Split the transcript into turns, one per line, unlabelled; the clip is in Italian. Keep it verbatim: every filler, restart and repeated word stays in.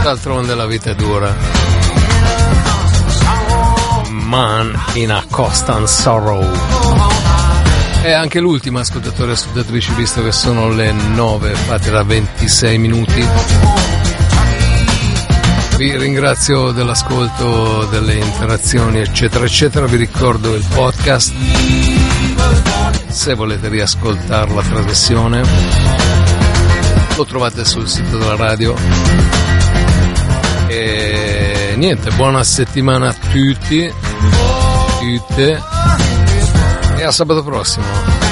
D'altronde la vita è dura. Man in a constant sorrow. E anche l'ultima, ascoltatori e ascoltatrici, visto che sono le nove fatte da ventisei minuti. Vi ringrazio dell'ascolto, delle interazioni eccetera eccetera. Vi ricordo il podcast se volete riascoltare la trasmissione, lo trovate sul sito della radio. E niente, buona settimana a tutti, tutte, e a sabato prossimo.